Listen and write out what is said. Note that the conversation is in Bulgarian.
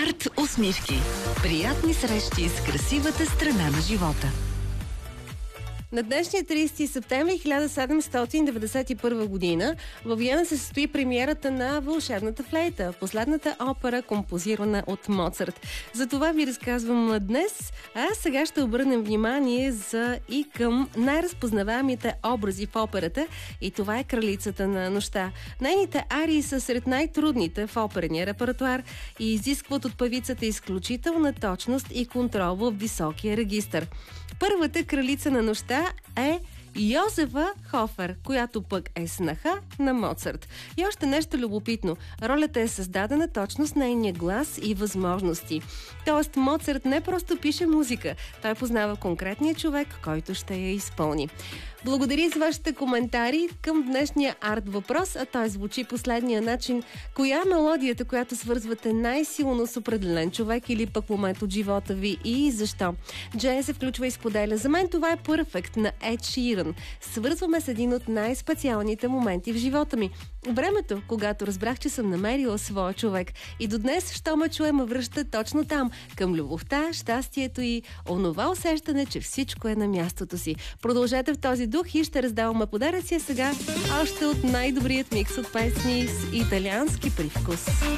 Арт усмивки. Приятни срещи с красивата страна на живота. На днешния 30 септември 1791 година във Виена се състои премиерата на Вълшебната флейта, последната опера, композирана от Моцарт. За това ви разказвам днес, а сега ще обърнем внимание и към най-разпознаваемите образи в операта, и това е Кралицата на нощта. Нейните арии са сред най-трудните в оперения репертуар и изискват от певицата изключителна точност и контрол в високия регистър. Първата кралица на нощта е Йозефа Хофер, която пък е снаха на Моцарт. И още нещо любопитно. Ролята е създадена точно с нейния глас и възможности. Тоест Моцарт не просто пише музика, той познава конкретния човек, който ще я изпълни. Благодаря за вашите коментари към днешния арт въпрос, а той звучи последния начин. Коя е мелодията, която свързвате най-силно с определен човек или пък момент от живота ви и защо? Джейн се включва и споделя: за мен това е Perfect на Ed Sheeran. Свързваме с един от най-специалните моменти в живота ми. Времето, когато разбрах, че съм намерила своя човек. И до днес, що ме чуе, ме връща точно там, към любовта, щастието и онова усещане, че всичко е на мястото си. Продължете в този дух и ще раздаваме подаръци сега още от най-добрият микс от песни с италиански привкус.